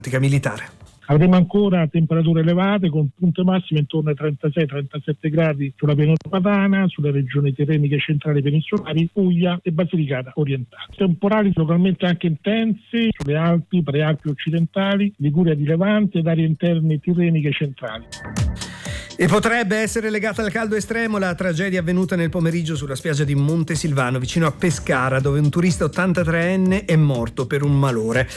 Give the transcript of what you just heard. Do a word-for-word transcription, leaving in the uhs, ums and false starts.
militare. Avremo ancora temperature elevate con punte massime intorno ai trentasei trentasette gradi sulla pianura padana, sulle regioni tirreniche centrali peninsulari, Puglia e Basilicata orientale. Temporali localmente anche intensi sulle Alpi, Prealpi occidentali, Liguria di Levante ed aree interne tirreniche centrali. E potrebbe essere legata al caldo estremo la tragedia avvenuta nel pomeriggio sulla spiaggia di Montesilvano vicino a Pescara, dove un turista ottantatreenne è morto per un malore.